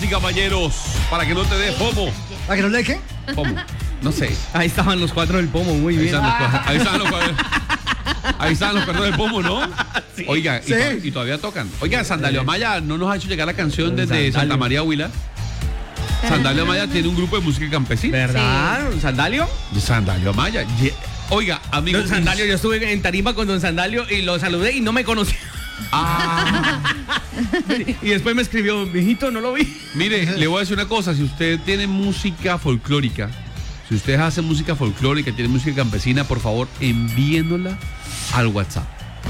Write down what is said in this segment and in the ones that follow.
Damas y caballeros, para que no te dé FOMO. ¿Para que no le qué? FOMO, no sé. Ahí estaban los 4 del pomo, muy bien. Ahí estaban los cuadros del pomo, ¿no? Sí. Oiga, Sí. y todavía tocan. Oiga, Sandalio Amaya no nos ha hecho llegar la canción desde Santa María Huila. Sandalio Amaya tiene un grupo de música campesina. ¿Verdad? ¿Sandalio? Sandalio Amaya. Oiga, amigo. Don Sandalio, yo estuve en tarima con Don Sandalio y lo saludé y no me conocía. Y después me escribió, mijito, no lo vi. Mire, le voy a decir una cosa. Si usted tiene música folclórica, si ustedes hacen música folclórica, tiene música campesina, por favor, envíendola al WhatsApp.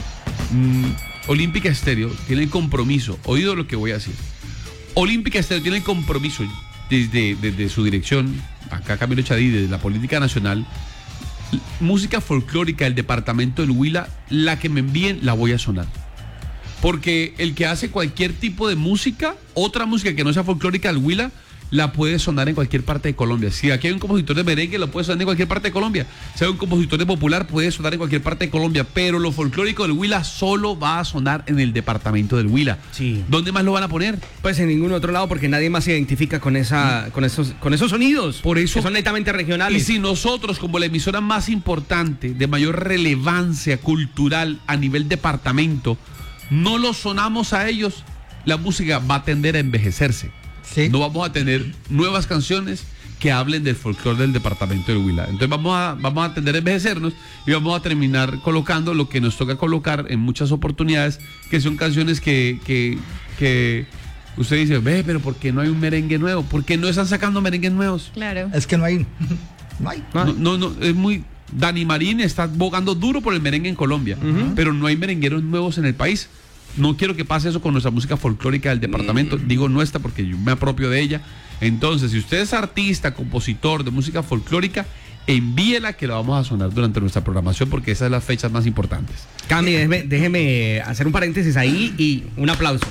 Olímpica Estéreo tiene el compromiso, oído lo que voy a decir. Olímpica Estéreo tiene el compromiso desde su dirección, acá Camilo Chadí, desde la política nacional, música folclórica del departamento del Huila, la que me envíen la voy a sonar. Porque el que hace cualquier tipo de música, otra música que no sea folclórica del Huila, la puede sonar en cualquier parte de Colombia. Si aquí hay un compositor de merengue, lo puede sonar en cualquier parte de Colombia. Si hay un compositor de popular, puede sonar en cualquier parte de Colombia. Pero lo folclórico del Huila solo va a sonar en el departamento del Huila. Sí. ¿Dónde más lo van a poner? Pues en ningún otro lado, porque nadie más se identifica con esos sonidos. Por eso, que son netamente regionales. Y si nosotros, como la emisora más importante, de mayor relevancia cultural a nivel departamento, no los sonamos a ellos, la música va a tender a envejecerse. Sí. No vamos a tener nuevas canciones que hablen del folclore del departamento del Huila. Entonces vamos a tender a envejecernos y vamos a terminar colocando lo que nos toca colocar en muchas oportunidades, que son canciones que usted dice, ve, pero ¿por qué no hay un merengue nuevo? ¿Por qué no están sacando merengues nuevos? Claro. Es que no hay. No hay. No, es muy... Dani Marín está bogando duro por el merengue en Colombia, pero no hay merengueros nuevos en el país. No quiero que pase eso con nuestra música folclórica del departamento. Digo nuestra porque yo me apropio de ella. Entonces, si usted es artista, compositor de música folclórica, envíela que la vamos a sonar durante nuestra programación porque esas son las fechas más importantes. Cami, déjeme hacer un paréntesis ahí y un aplauso.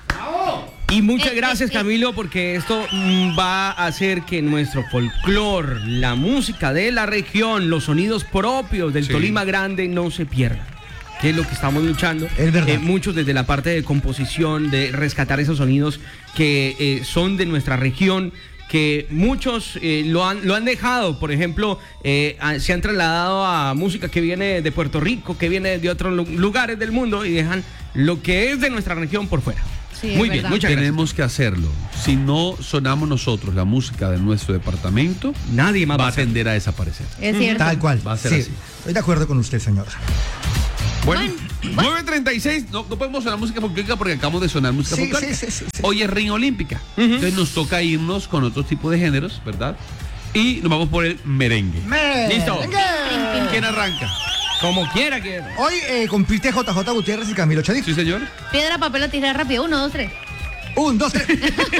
Y muchas gracias, Camilo, porque esto va a hacer que nuestro folclor, la música de la región, los sonidos propios del Tolima Grande no se pierdan. Que es lo que estamos luchando. Es verdad. Muchos desde la parte de composición, de rescatar esos sonidos que son de nuestra región, que muchos lo han dejado. Por ejemplo, se han trasladado a música que viene de Puerto Rico, que viene de otros lugares del mundo y dejan lo que es de nuestra región por fuera. Sí, muy bien, muchas gracias. Tenemos que hacerlo. Si no sonamos nosotros la música de nuestro departamento, nadie más va a tender a desaparecer. Es cierto. Tal cual. Va a ser Sí, así. estoy de acuerdo con usted, señora. Bueno, 9:36, no podemos sonar música folclórica porque acabamos de sonar música folclórica. Sí. Hoy es ring olímpica. Entonces nos toca irnos con otro tipo de géneros, ¿verdad? Y nos vamos por el merengue. Listo. ¿Quién arranca? Como quiera que... Hoy compite JJ Gutiérrez y Camilo Chadí. Sí, señor. Piedra, papel o tijera rápido. 1, 2, 3. 1, 2, 3.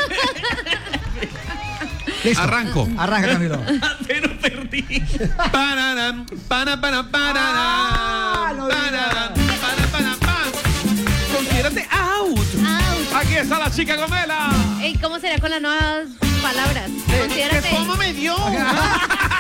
Listo. Arranco. Arranca, Camilo. Pero perdí. Pararam, para, no diga. Considérate out. Out. Aquí está la chica Gomela. Ey, ¿cómo será con las nuevas palabras? ¿Qué Considérate. FOMO me dio?